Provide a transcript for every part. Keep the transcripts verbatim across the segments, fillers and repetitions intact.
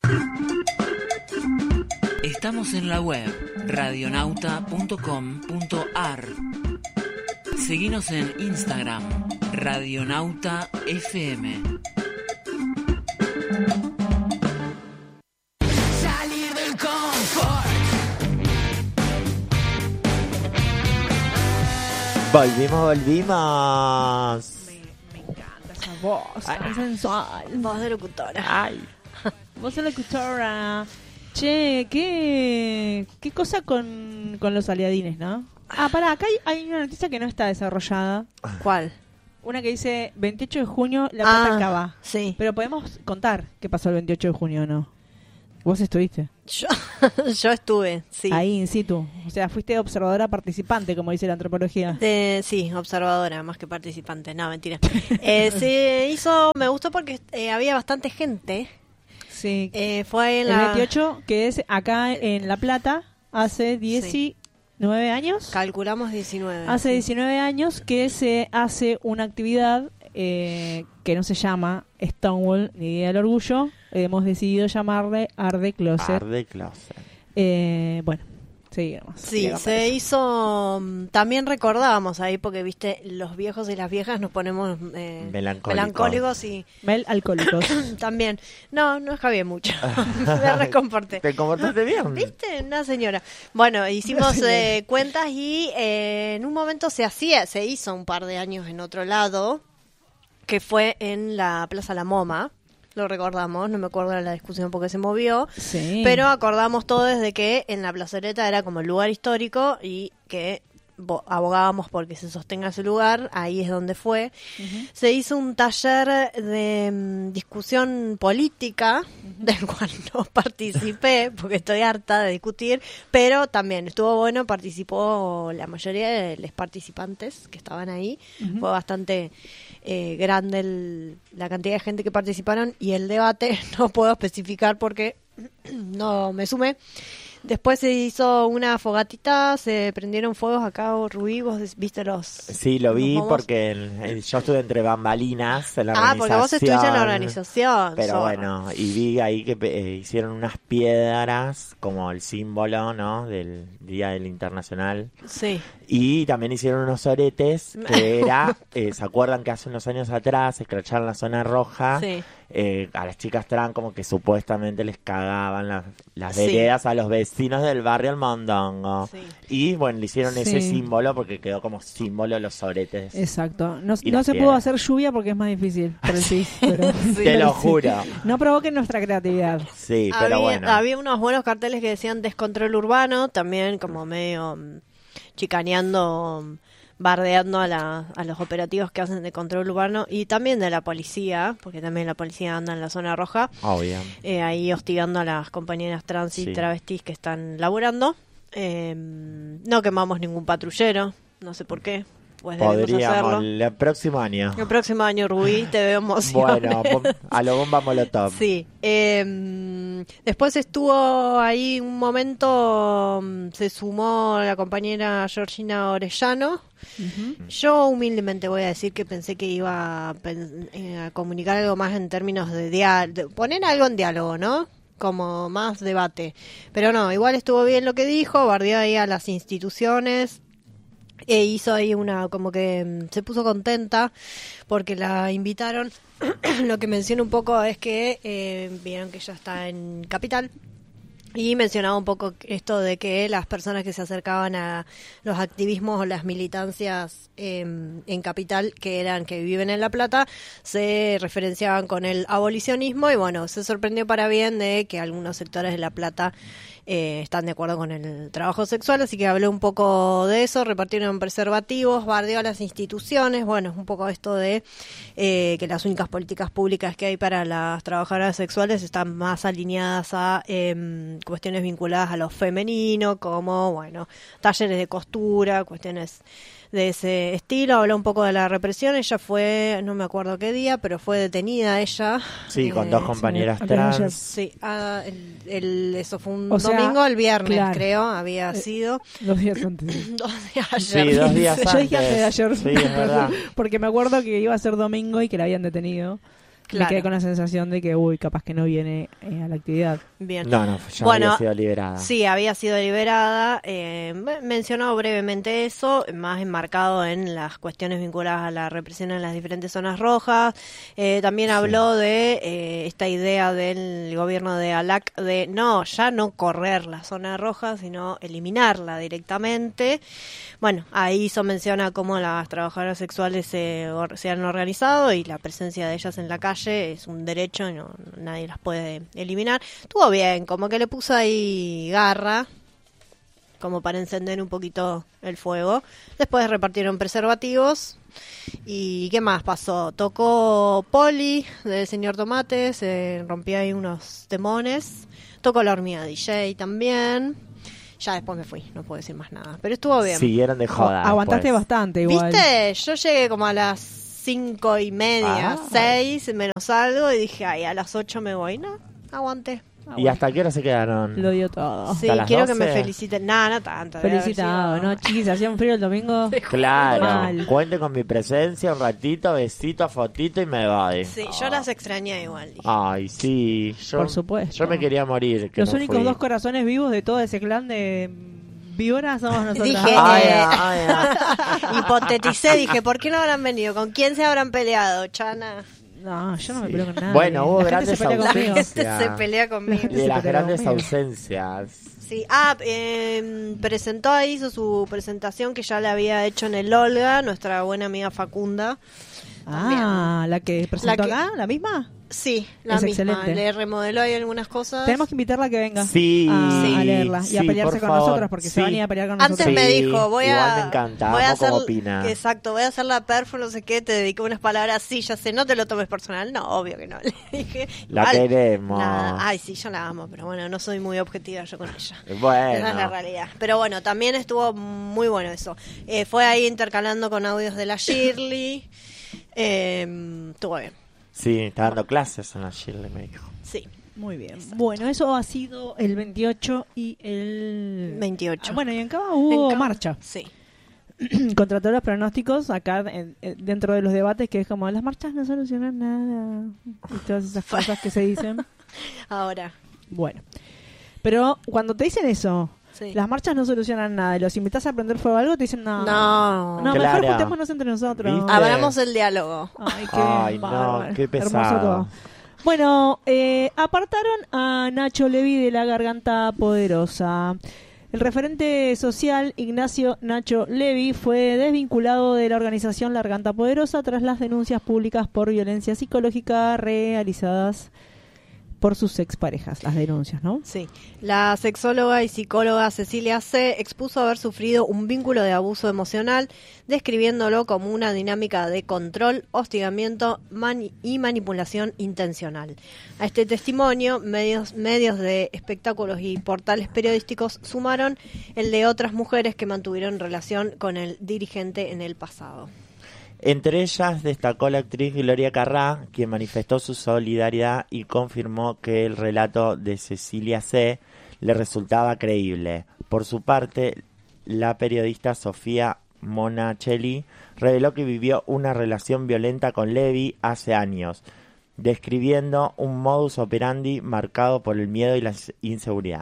Estamos en la web radionauta punto com punto ar. Seguinos en Instagram, Radionauta F M. Salir del confort. Volvimos, volvimos. Me, me encanta esa voz, tan sensual. Voz de locutora. Ay, voz de locutora. Che, ¿qué, qué cosa con, con los aliadines, ¿no? Ah, pará, acá hay, hay una noticia que no está desarrollada. ¿Cuál? Una que dice veintiocho de junio, La Plata Ah, acaba. Sí. Pero podemos contar qué pasó el veintiocho de junio o no. ¿Vos estuviste? Yo, yo estuve, sí. Ahí, in situ. O sea, fuiste observadora participante, como dice la antropología. De, sí, observadora, más que participante. No, mentira. Eh, se hizo, me gustó porque eh, había bastante gente. Sí. Eh, fue en el la... veintiocho, que es acá en La Plata, hace diecinueve años. Calculamos diecinueve. Hace diecinueve años que se hace una actividad eh, que no se llama Stonewall ni Día del Orgullo. Eh, hemos decidido llamarle Arde Closet. Arde Closet. Eh, bueno, seguimos. Sí, se hizo... También recordábamos ahí, porque, viste, los viejos y las viejas nos ponemos eh, Melancólicos. melancólicos y... Mel alcohólicos. También. No, no escabé mucho. Me recomporté. ¿Te comportaste bien? ¿Viste? Una señora. Bueno, hicimos eh, cuentas y eh, en un momento se hacía, se hizo un par de años en otro lado, que fue en la Plaza La Moma. Lo recordamos, no me acuerdo de la discusión porque se movió, Sí. pero acordamos todos de que en la plazoleta era como el lugar histórico y que bo- abogábamos porque se sostenga ese lugar, ahí es donde fue. Uh-huh. Se hizo un taller de um, discusión política, uh-huh. del cual no participé porque estoy harta de discutir, pero también estuvo bueno, participó la mayoría de los participantes que estaban ahí, uh-huh. Fue bastante... Eh, grande el, la cantidad de gente que participaron y el debate no puedo especificar porque no me sumé. Después se hizo una fogatita, se prendieron fuegos acá, Rubí, vos viste los... Sí, lo vi porque el, el, yo estuve entre bambalinas en la ah, organización. Ah, porque vos estuviste en la organización. Pero so. bueno, y vi ahí que eh, hicieron unas piedras como el símbolo, ¿no? Del Día del Internacional. Sí. Y también hicieron unos oretes que era, eh, ¿se acuerdan que hace unos años atrás escracharon la zona roja? Sí. Eh, a las chicas trans como que supuestamente les cagaban las, las Sí. veredas a los vecinos del barrio El Mondongo. Sí. Y bueno, le hicieron Sí. ese símbolo porque quedó como símbolo los oretes. Exacto. No, Y no las se piedras. pudo hacer lluvia porque es más difícil por el pis, pero- Te lo juro. No provoquen nuestra creatividad. Sí, pero había, bueno. había unos buenos carteles que decían descontrol urbano, también como medio um, chicaneando, um, bardeando a, la, a los operativos que hacen de control urbano y también de la policía, porque también la policía anda en la zona roja, Obvio. eh, ahí hostigando a las compañeras trans y Sí. travestis que están laburando. Eh, no quemamos ningún patrullero, no sé por qué, pues debemos Podríamos, hacerlo. el próximo año. El próximo año, Rubí, te veo emocionada. Bueno, bom- a lo bomba molotov. Sí. Eh, después estuvo ahí un momento, mm, se sumó la compañera Georgina Orellano. Uh-huh. Yo humildemente voy a decir que pensé que iba a, pen- eh, a comunicar algo más en términos de diálogo, poner algo en diálogo, ¿no? Como más debate. Pero no, igual estuvo bien lo que dijo, bardeó ahí a las instituciones. E hizo ahí una, como que mm, se puso contenta porque la invitaron. Lo que menciona un poco es que eh, vieron que ella está en Capital y mencionaba un poco esto de que las personas que se acercaban a los activismos o las militancias eh, en Capital, que eran que viven en La Plata, se referenciaban con el abolicionismo y bueno, se sorprendió para bien de que algunos sectores de La Plata Eh, están de acuerdo con el trabajo sexual, así que hablé un poco de eso, repartieron preservativos, bardeó a las instituciones, bueno, es un poco esto de eh, que las únicas políticas públicas que hay para las trabajadoras sexuales están más alineadas a eh, cuestiones vinculadas a lo femenino, como, bueno, talleres de costura, cuestiones de ese estilo. Habló un poco de la represión, ella fue, no me acuerdo qué día, pero fue detenida ella. Sí, con eh, dos compañeras sí, trans. Sí, ah, el, el- eso fue un O sea, domingo, el viernes claro. creo, había sido. Dos días antes. Dos días ayer. Sí, dos días Yo dije antes de antes. ayer. Sí, es verdad. Porque me acuerdo que iba a ser domingo y que la habían detenido. me Claro. quedé con la sensación de que, uy, capaz que no viene eh, a la actividad. Bien. No, no, ya Bueno, había sido liberada. Sí, había sido liberada. Eh, me- mencionó brevemente eso, más enmarcado en las cuestiones vinculadas a la represión en las diferentes zonas rojas. Eh, también Sí. habló de eh, esta idea del gobierno de Alac de no, ya no correr la zona roja, sino eliminarla directamente. Bueno, ahí hizo mención a cómo las trabajadoras sexuales se, or- se han organizado y la presencia de ellas en la calle es un derecho y no, nadie las puede eliminar. Estuvo bien, como que le puso ahí garra, como para encender un poquito el fuego. Después repartieron preservativos. ¿Y qué más pasó? Tocó Poli del señor Tomate, se rompió ahí unos demones. Tocó la hormiga D J también. Ya después me fui, no puedo decir más nada. Pero estuvo bien. Siguieron de joda. Aguantaste después. bastante igual. ¿Viste? Yo llegué como a las cinco y media, Ah. seis, menos algo, y dije, ay, a las ocho me voy. No, aguanté. Ah, ¿Y bueno. hasta qué hora se quedaron? Lo dio todo. Sí, ¿Hasta las quiero que me doce? feliciten. Nada, no tanto. debe haber Felicitado, sido- ¿no? Chiquis, hacía un frío el domingo. Claro, Mal. cuente con mi presencia un ratito, besito, fotito y me voy. Sí, yo las extrañé igual. dije. Ay, sí. Yo, Por supuesto. Yo me quería morir. que Los no únicos fui. dos corazones vivos de todo ese clan de víboras somos nosotros. Dije, Ay, eh, ay, ay. hipoteticé, dije, ¿por qué no habrán venido? ¿Con quién se habrán peleado, Chana? No, yo no me peleo con nadie. Bueno, hubo La gente se grandes pelea La conmigo. ausencias. gente se pelea conmigo. gente De se las pelea grandes conmigo. ausencias. Sí, ah, eh, presentó ahí, hizo su presentación que ya le había hecho en el Olga, nuestra buena amiga Facunda. Ah, la que presentó La que- acá, ¿la misma? Sí, la Es misma. excelente. Le remodeló ahí algunas cosas. Tenemos que invitarla a que venga Sí, a, Sí. a leerla y a sí, pelearse por con favor. nosotros porque se Sí. va a venir a pelear con Antes nosotros. me Sí, dijo, voy igual a, me encanta, voy a amo hacer, cómo opina. exacto, voy a hacer la perfo, no sé qué, te dedico unas palabras, sí, ya sé, no te lo tomes personal, no, obvio que no. Le dije, La igual, queremos. nada, ay, sí, yo la amo, pero bueno, no soy muy objetiva yo con ella. Bueno. Esa es la realidad. Pero bueno, también estuvo muy bueno eso. Eh, fue ahí intercalando con audios de la Shirley. Eh, estuvo bien. Sí, está dando clases en la Shirley, me dijo. Sí, Muy bien. Bueno, eso ha sido el veintiocho y el... veintiocho. Ah, bueno, y en Cava hubo En Cava- marcha Sí. contra todos los pronósticos acá en- en- dentro de los debates que es como las marchas no solucionan nada y todas esas cosas que se dicen. Ahora, Bueno, pero cuando te dicen eso, sí. las marchas no solucionan nada y los invitas a prender fuego a algo, te dicen no. No. No, Claro. mejor juntémonos entre nosotros. ¿Viste? Abramos el diálogo. Ay, qué Ay, no, bárbaro. qué Hermoso pesado. todo. Bueno, eh, apartaron a Nacho Levi de la Garganta Poderosa. El referente social Ignacio Nacho Levi fue desvinculado de la organización La Garganta Poderosa tras las denuncias públicas por violencia psicológica realizadas por sus exparejas. Las denuncias, ¿no? Sí. La sexóloga y psicóloga Cecilia C. expuso haber sufrido un vínculo de abuso emocional, describiéndolo como una dinámica de control, hostigamiento mani- y manipulación intencional. A este testimonio, medios, medios de espectáculos y portales periodísticos sumaron el de otras mujeres que mantuvieron relación con el dirigente en el pasado. Entre ellas destacó la actriz Gloria Carrá, quien manifestó su solidaridad y confirmó que el relato de Cecilia C. le resultaba creíble. Por su parte, la periodista Sofía Monachelli reveló que vivió una relación violenta con Levi hace años, describiendo un modus operandi marcado por el miedo y la inseguridad.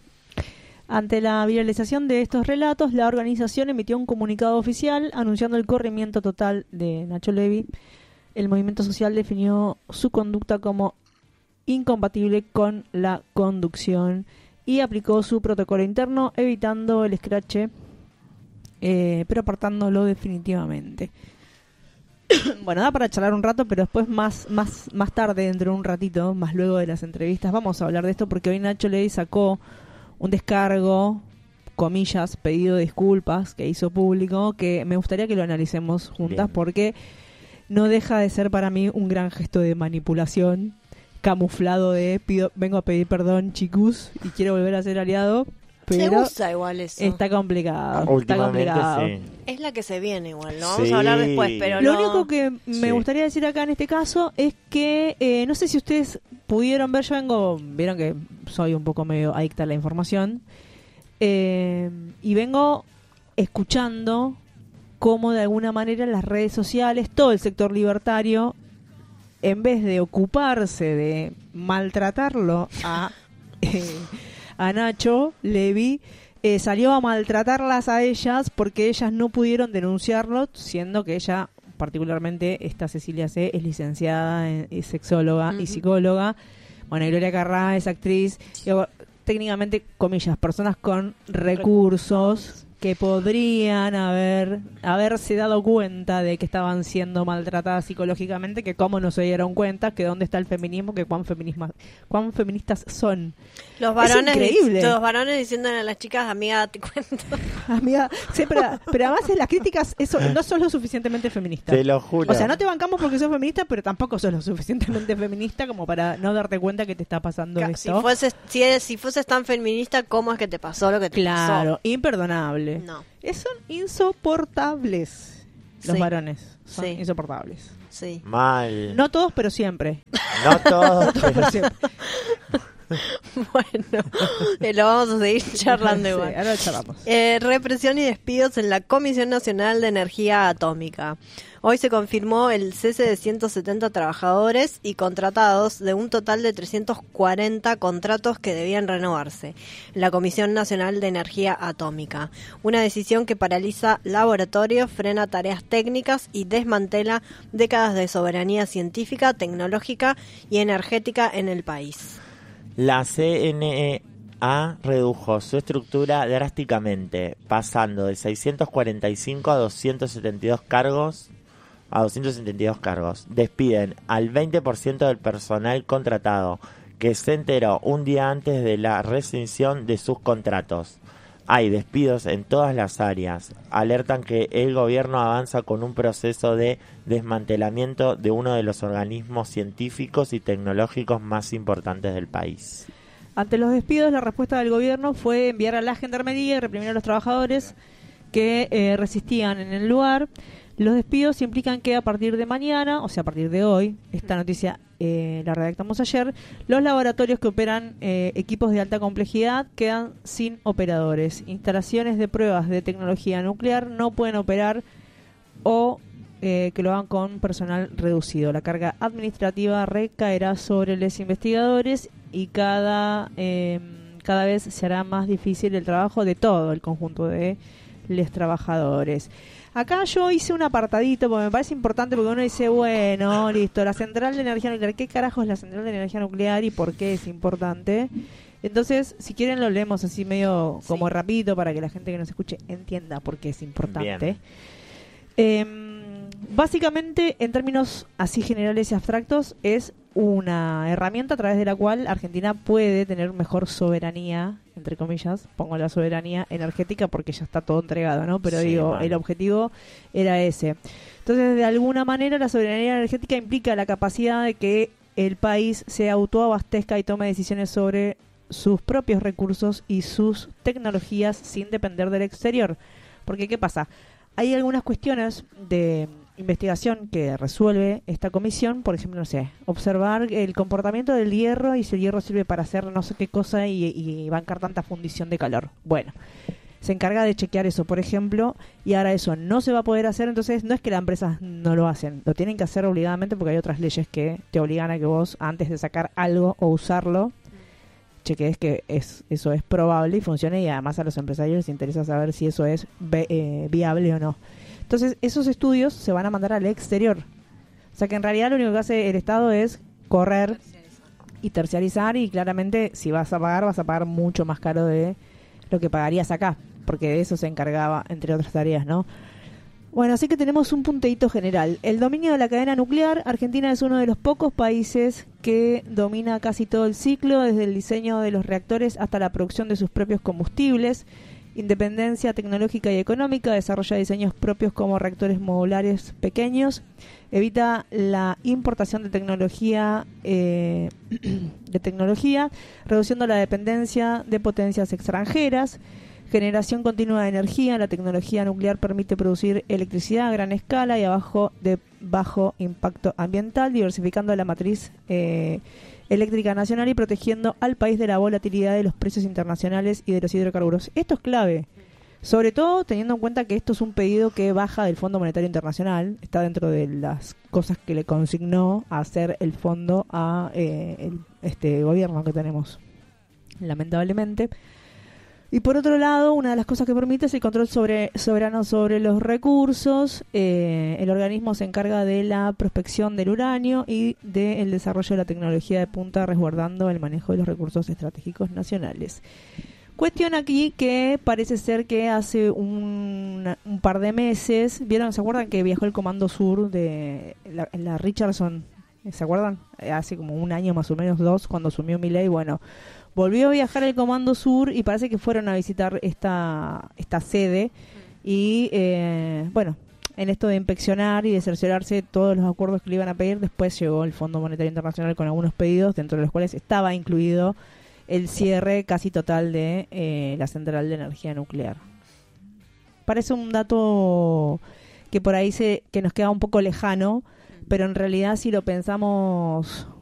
Ante la viralización de estos relatos, la organización emitió un comunicado oficial anunciando el corrimiento total de Nacho Levi. El movimiento social definió su conducta como incompatible con la conducción y aplicó su protocolo interno, evitando el escrache, eh, pero apartándolo definitivamente. Bueno, da para charlar un rato, pero después más, más, más tarde, dentro de un ratito, más luego de las entrevistas, vamos a hablar de esto porque hoy Nacho Levi sacó un descargo, comillas, pedido de disculpas que hizo público, que me gustaría que lo analicemos juntas. Bien. Porque no deja de ser para mí un gran gesto de manipulación, camuflado de pido, vengo a pedir perdón, chicos, y quiero volver a ser aliado, Se pero usa igual eso. está complicado. Está Últimamente complicado. sí. Es la que se viene igual, lo vamos Sí. a hablar después, pero Lo no- único que me Sí. gustaría decir acá en este caso es que eh, no sé si ustedes pudieron ver, yo vengo, vieron que soy un poco medio adicta a la información, eh, y vengo escuchando cómo de alguna manera las redes sociales, todo el sector libertario, en vez de ocuparse de maltratarlo a, eh, a Nacho Levy, eh, salió a maltratarlas a ellas porque ellas no pudieron denunciarlo, siendo que ella, particularmente esta Cecilia C., es licenciada, en, es sexóloga uh-huh. y psicóloga. Bueno, y Gloria Carrá es actriz. Digo, técnicamente, comillas, personas con recursos que podrían haber haberse dado cuenta de que estaban siendo maltratadas psicológicamente, que cómo no se dieron cuenta, que dónde está el feminismo, que cuán feminismo, cuán feministas son. Los varones, es increíble. Los varones diciéndole a las chicas, amiga, te cuento. Amiga, sí, pero, pero además en las críticas eso, no sos lo suficientemente feminista. Te lo juro. O sea, no te bancamos porque sos feminista, pero tampoco sos lo suficientemente feminista como para no darte cuenta que te está pasando Ca- esto. Si fueses, si, eres, si fueses tan feminista, ¿cómo es que te pasó lo que te claro, pasó? Claro, imperdonable. No. Es, son insoportables. Los Sí. varones son Sí. insoportables. Sí. Mal. No todos, pero siempre. No todos. Pero pero- siempre. Bueno, eh, lo vamos a seguir charlando Sí, igual. ahora charlamos. Eh, represión y despidos en la Comisión Nacional de Energía Atómica. Hoy se confirmó el cese de ciento setenta trabajadores y contratados de un total de trescientos cuarenta contratos que debían renovarse. La Comisión Nacional de Energía Atómica. Una decisión que paraliza laboratorios, frena tareas técnicas y desmantela décadas de soberanía científica, tecnológica y energética en el país. La C N E A redujo su estructura drásticamente, pasando de seiscientos cuarenta y cinco a doscientos setenta y dos cargos, a doscientos setenta y dos cargos. Despiden al veinte por ciento del personal contratado, que se enteró un día antes de la rescisión de sus contratos. Hay despidos en todas las áreas. Alertan que el gobierno avanza con un proceso de desmantelamiento de uno de los organismos científicos y tecnológicos más importantes del país. Ante los despidos, la respuesta del gobierno fue enviar a la gendarmería y reprimir a los trabajadores que eh, resistían en el lugar. Los despidos implican que a partir de mañana, o sea, a partir de hoy, esta noticia eh, la redactamos ayer, los laboratorios que operan eh, equipos de alta complejidad quedan sin operadores. Instalaciones de pruebas de tecnología nuclear no pueden operar o eh, que lo hagan con personal reducido. La carga administrativa recaerá sobre los investigadores y cada, eh, cada vez se hará más difícil el trabajo de todo el conjunto de los trabajadores. Acá yo hice un apartadito porque me parece importante, porque uno dice, bueno, listo, la central de energía nuclear, ¿qué carajo es la central de energía nuclear y por qué es importante? Entonces, si quieren lo leemos así medio como Sí. rapidito para que la gente que nos escuche entienda por qué es importante. Bien. Eh, básicamente, en términos así generales y abstractos, es una herramienta a través de la cual Argentina puede tener mejor soberanía, entre comillas, pongo la soberanía energética porque ya está todo entregado, ¿no? Pero Sí, digo, vale. el objetivo era ese. Entonces, de alguna manera, la soberanía energética implica la capacidad de que el país se autoabastezca y tome decisiones sobre sus propios recursos y sus tecnologías sin depender del exterior. Porque, ¿qué pasa? Hay algunas cuestiones de investigación que resuelve esta comisión, por ejemplo, no sé, observar el comportamiento del hierro y si el hierro sirve para hacer no sé qué cosa y, y bancar tanta fundición de calor. Bueno, se encarga de chequear eso, por ejemplo, y ahora eso no se va a poder hacer, entonces no es que las empresas no lo hacen, lo tienen que hacer obligadamente porque hay otras leyes que te obligan a que vos, antes de sacar algo o usarlo, chequees que es, eso es probable y funcione, y además a los empresarios les interesa saber si eso es ve- eh, viable o no. Entonces, esos estudios se van a mandar al exterior. O sea que en realidad lo único que hace el Estado es correr y terciarizar, y claramente si vas a pagar, vas a pagar mucho más caro de lo que pagarías acá, porque de eso se encargaba, entre otras tareas, ¿no? Bueno, así que tenemos un punteíto general. El dominio de la cadena nuclear. Argentina es uno de los pocos países que domina casi todo el ciclo, desde el diseño de los reactores hasta la producción de sus propios combustibles. Independencia tecnológica y económica, desarrolla diseños propios como reactores modulares pequeños, evita la importación de tecnología, eh, de tecnología, reduciendo la dependencia de potencias extranjeras. Generación continua de energía. La tecnología nuclear permite producir electricidad a gran escala y a bajo, de bajo impacto ambiental, diversificando la matriz eh, eléctrica nacional y protegiendo al país de la volatilidad de los precios internacionales y de los hidrocarburos. Esto es clave, Sobre todo teniendo en cuenta que esto es un pedido que baja del Fondo Monetario Internacional, está dentro de las cosas que le consignó a hacer el fondo a eh, el, este gobierno que tenemos, lamentablemente. Y por otro lado, una de las cosas que permite es el control sobre, soberano sobre los recursos. Eh, el organismo se encarga de la prospección del uranio y del desarrollo de la tecnología de punta, resguardando el manejo de los recursos estratégicos nacionales. Cuestión aquí que parece ser que hace un, un par de meses, ¿vieron? ¿Se acuerdan que viajó el Comando Sur de la, la Richardson? ¿Se acuerdan? Hace como un año más o menos, dos, cuando asumió Milei. Bueno, volvió a viajar el Comando Sur y parece que fueron a visitar esta, esta sede. Y eh, bueno, en esto de inspeccionar y de cerciorarse todos los acuerdos que le iban a pedir, después llegó el Fondo Monetario Internacional con algunos pedidos, dentro de los cuales estaba incluido el cierre casi total de eh, la central de energía nuclear. Parece un dato que por ahí se, que nos queda un poco lejano, pero en realidad si lo pensamos